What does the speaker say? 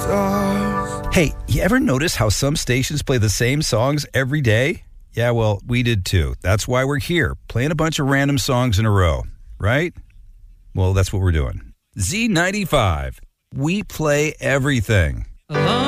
stars. Hey, you ever notice how some stations play the same songs every day? Yeah, well, we did too. That's why we're here, playing a bunch of random songs in a row, right? Well, that's what we're doing. Z95. We play everything.